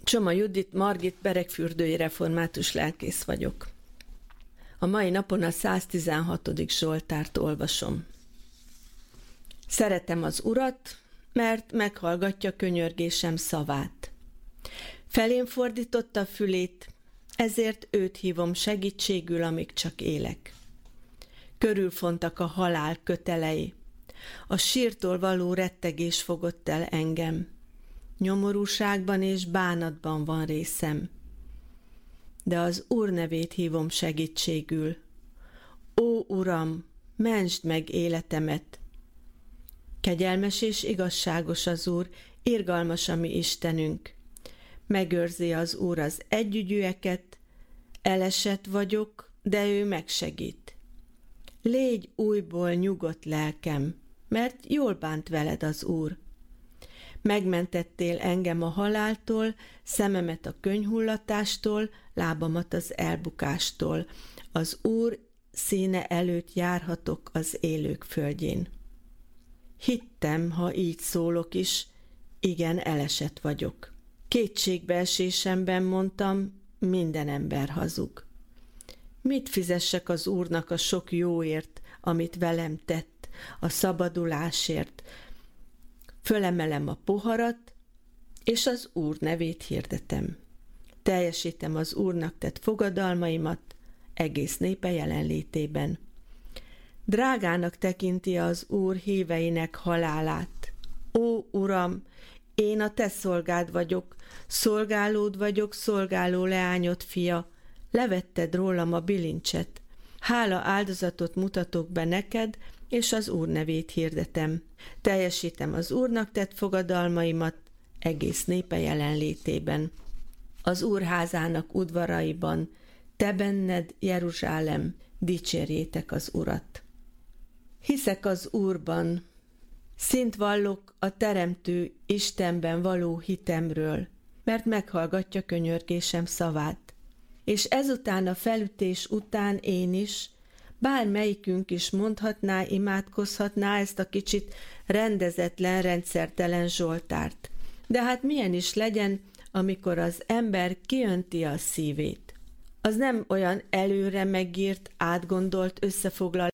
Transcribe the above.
Csoma Judit, Margit, beregfürdői református lelkész vagyok. A mai napon a 116. Zsoltárt olvasom. Szeretem az Urat, mert meghallgatja könyörgésem szavát. Felém fordította a fülét, ezért őt hívom segítségül, amíg csak élek. Körülfontak a halál kötelei. A sírtól való rettegés fogott el engem. Nyomorúságban és bánatban van részem. De az Úr nevét hívom segítségül. Ó, Uram, mentsd meg életemet! Kegyelmes és igazságos az Úr, irgalmas a mi Istenünk. Megőrzi az Úr az együgyűeket, elesett vagyok, de ő megsegít. Légy újból nyugodt lelkem, mert jól bánt veled az Úr. Megmentettél engem a haláltól, szememet a könyhullatástól, lábamat az elbukástól. Az Úr színe előtt járhatok az élők földjén. Hittem, ha így szólok is, igen, elesett vagyok. Kétségbeesésemben mondtam, minden ember hazug. Mit fizessek az Úrnak a sok jóért, amit velem tett, a szabadulásért? Fölemelem a poharat, és az Úr nevét hirdetem. Teljesítem az Úrnak tett fogadalmaimat egész népe jelenlétében. Drágának tekinti az Úr híveinek halálát. Ó, Uram, én a te szolgád vagyok, szolgálód vagyok, szolgáló leányod fia, levetted rólam a bilincset. Hála áldozatot mutatok be neked, és az Úr nevét hirdetem. Teljesítem az Úrnak tett fogadalmaimat egész népe jelenlétében. Az Úr házának udvaraiban, te benned, Jeruzsálem, dicsérjétek az Urat. Hiszek az Úrban, szint vallok a Teremtő Istenben való hitemről, mert meghallgatja könyörgésem szavát. És ezután a felütés után én is, bármelyikünk is mondhatná, imádkozhatná ezt a kicsit rendezetlen, rendszertelen Zsoltárt. De hát milyen is legyen, amikor az ember kiönti a szívét. Az nem olyan előre megírt, átgondolt összefoglalás,